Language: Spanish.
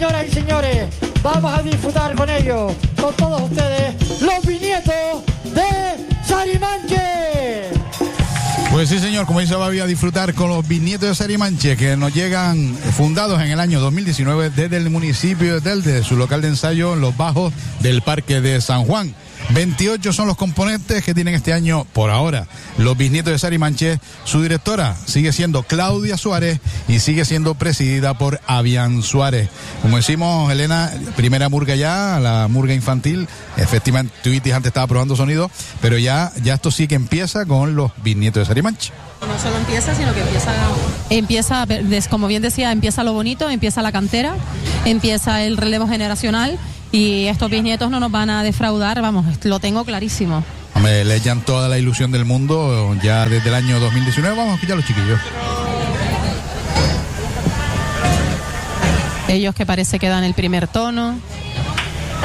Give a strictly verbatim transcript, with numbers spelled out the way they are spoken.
Señoras y señores, vamos a disfrutar con ellos, con todos ustedes, los bisnietos de Sarimanche. Pues sí, señor, como dice Babi, a disfrutar con los bisnietos de Sarimanche, que nos llegan fundados en el año dos mil diecinueve desde el municipio de Telde, su local de ensayo en los bajos del Parque de San Juan. veintiocho son los componentes que tienen este año, por ahora, los bisnietos de Sarimanche. Su directora sigue siendo Claudia Suárez y sigue siendo presidida por Avian Suárez. Como decimos, Elena, primera murga ya, la murga infantil. Efectivamente, Tuitis antes estaba probando sonido, pero ya, ya esto sí que empieza con los bisnietos de Sarimanche. No solo empieza, sino que empieza, empieza, como bien decía, empieza lo bonito, empieza la cantera, empieza el relevo generacional. Y estos bisnietos no nos van a defraudar, vamos, lo tengo clarísimo. Hombre, le echan toda la ilusión del mundo ya desde el año dos mil diecinueve. Vamos a escuchar a los chiquillos. Ellos que parece que dan el primer tono,